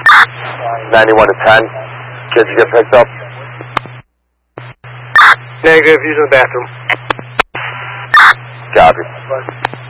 91 to 10. Kids get picked up. Negative, using the bathroom. Copy.